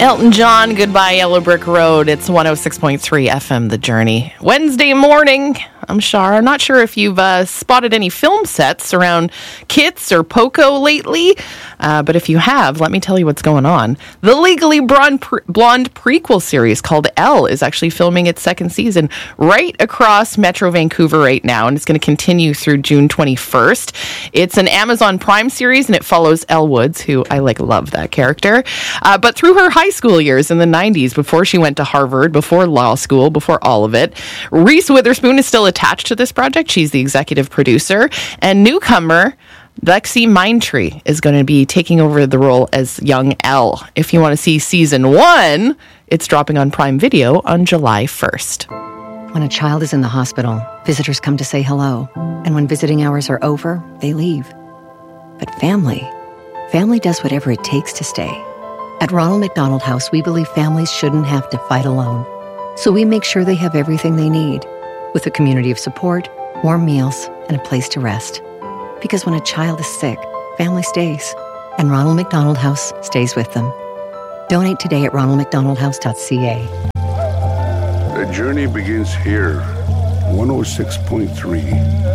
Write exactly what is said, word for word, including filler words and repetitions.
Elton John, Goodbye Yellow Brick Road. It's one oh six point three F M, The Journey. Wednesday morning, I'm Shar. I'm not sure if you've uh, spotted any film sets around Kits or Poco lately, uh, but if you have, let me tell you what's going on. The Legally Blonde, pre- Blonde prequel series called Elle is actually filming its second season right across Metro Vancouver right now, and it's going to continue through June twenty-first. It's an Amazon Prime series, and it follows Elle Woods, who I like love that character. Uh, but through her high school years in the nineties, before she went to Harvard, before law school, before all of it, Reese Witherspoon is still attached to this project. She's the executive producer, and newcomer Lexi Mindtree is going to be taking over the role as young Elle. If you want to see season one, it's dropping on Prime Video on July first. When a child is in the hospital, visitors come to say hello, and when visiting hours are over, they leave. But family, family does whatever it takes to stay. At Ronald McDonald House, we believe families shouldn't have to fight alone. So we make sure they have everything they need, with a community of support, warm meals, and a place to rest. Because when a child is sick, family stays, and Ronald McDonald House stays with them. Donate today at ronald mcdonald house dot c a. The journey begins here, one oh six point three